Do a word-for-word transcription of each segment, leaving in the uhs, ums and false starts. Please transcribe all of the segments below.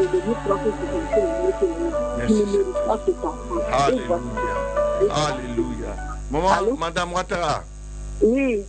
devenu prophète de Dieu. Tu ne mérites pas cet enfant. Alléluia. Alléluia. Maman, Allô? Madame Ouattara. Oui.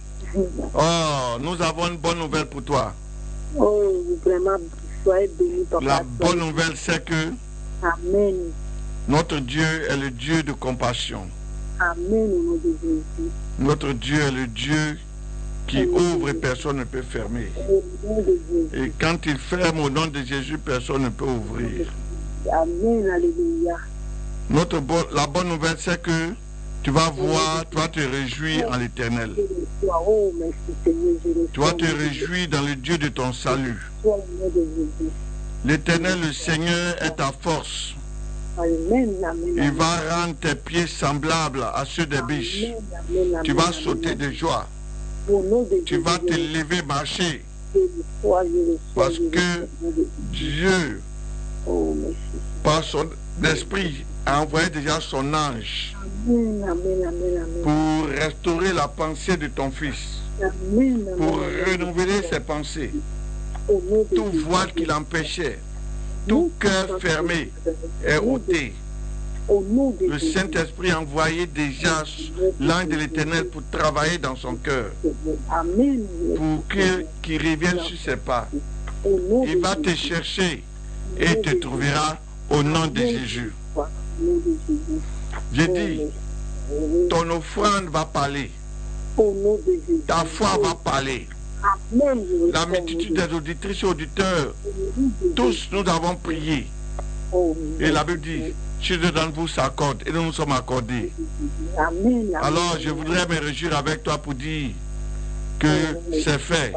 Oh, nous avons une bonne nouvelle pour toi. Oh, vraiment, soyez béni, papa. La bonne nouvelle, c'est que Amen. notre Dieu est le Dieu de compassion. Amen au nom de Jésus. Notre Dieu est le Dieu qui ouvre et personne ne peut fermer. Au nom de Jésus. Et quand il ferme au nom de Jésus, personne ne peut ouvrir. Amen, alléluia. Notre bo la bonne nouvelle, c'est que tu vas voir, tu vas te réjouir en l'Éternel. Oh, merci Seigneur, je reçois. Tu vas te réjouir dans le Dieu de ton salut. Au nom de Jésus. L'Éternel, le Seigneur, est ta force. Amen, amen. Il va rendre tes pieds semblables à ceux des biches. Amen, amen, Tu vas amen, sauter de joie. au nom de Tu Jésus, vas te je lever, marcher. reçois, je reçois, Parce je que reçois, au nom de Jésus. Dieu, Oh, merci. par son esprit, a envoyé déjà son ange Amen, amen, amen, amen. pour restaurer la pensée de ton fils, Amen, amen, pour amen. renouveler ses pensées. Au nom de Tout Jésus. voile qui l'empêchait, tout cœur fermé est ôté. Au nom de Le Jésus. Saint-Esprit a envoyé déjà l'ange de l'Éternel pour travailler dans son cœur, Amen. pour que- qu'il revienne sur ses pas. Au nom Il de va te Jésus. chercher et te trouvera au nom de Jésus. Au nom de Jésus. J'ai dit, ton offrande va parler, Au nom de Jésus. ta foi va parler. Amen. je La reçois, multitude au nom des auditrices et auditeurs, de Jésus. tous nous avons prié. Oh, Et la Bible dit, chacun d'entre vous s'accorde et nous nous sommes accordés. Amen. Amen. Alors je voudrais me réjouir avec toi pour dire que c'est fait.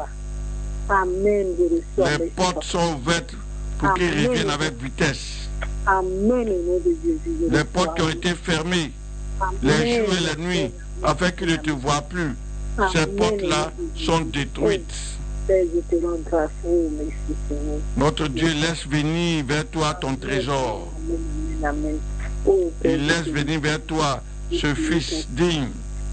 Amen. Je reçois. Les mes portes sont ouvertes pour qu'ils Amen. reviennent avec vitesse. Amen. Au nom de Jésus. je Les reçois. portes qui ont été fermées Amen. les jours et les nuits afin qu'ils ne te voient plus, ces Amen. portes-là sont détruites. Père, je te rends grâce. Oh, merci Seigneur. Notre Dieu laisse venir vers toi ton trésor. Amen. Amen. Oh, Père, Il laisse venir vers toi ce fils digne.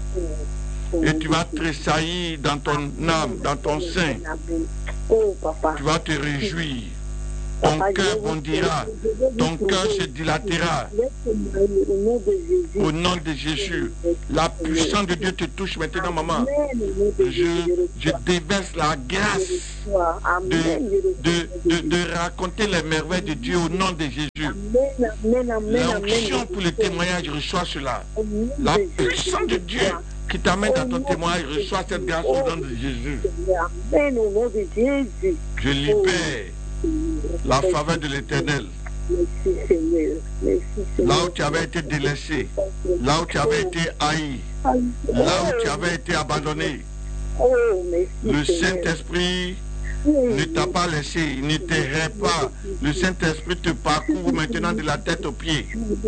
Et tu vas tressaillir dans ton âme, dans ton sein. Amen. Oh, papa. Tu vas te réjouir. Ton cœur bondira. Ton cœur se dilatera. Au nom de Jésus. Au nom de Jésus. La puissance de Dieu te touche maintenant, maman. Je, je déverse la grâce de, de, de, de raconter les merveilles de Dieu au nom de Jésus. L'onction pour le témoignage, reçois cela. La puissance de Dieu qui t'amène dans ton témoignage, reçois cette grâce au nom de Jésus. Amen, au nom de Jésus. Je libère la faveur de l'Éternel. Merci Seigneur. Merci Seigneur. Là où tu avais été délaissé, là où tu avais été haï, là où tu avais été abandonné, Oh, merci le Seigneur. Saint-Esprit ne t'a pas laissé, il ne t'errait pas. Le Saint-Esprit te parcourt maintenant de la tête aux pieds.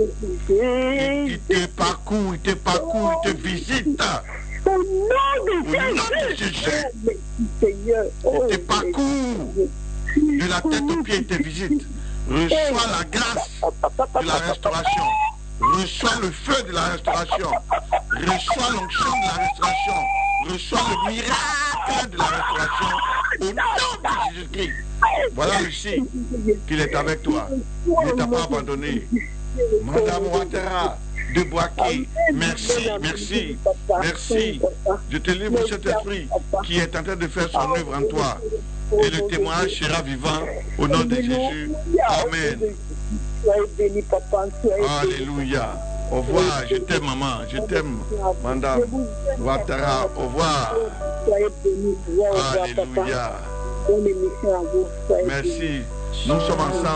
Il, il te parcourt, il te parcourt, il te visite. Au nom de Au nom de Jésus. Jésus, Merci Seigneur. Oh, il te parcourt de la tête aux pieds, il te visite. Reçois la grâce de la restauration. Reçois le feu de la restauration. Reçois l'onction de la restauration. Reçois le miracle de la restauration. Au nom de Jésus-Christ. Voilà le signe qu'il est avec toi. Il ne t'a pas abandonné. Madame Ouattara de Boaké, merci, merci, merci. Je te livre cet esprit qui est en train de faire son œuvre en toi. Et le témoignage sera vivant au nom de Jésus. Amen. Soyez béni, papa. Soyez Alléluia. Au revoir. Je t'aime, maman. Je t'aime, Madame Ouattara. Au revoir. Soyez béni. Au revoir, papa. Alléluia. Bonne émission à vous. Soyez bénis. Merci. Nous sommes ensemble.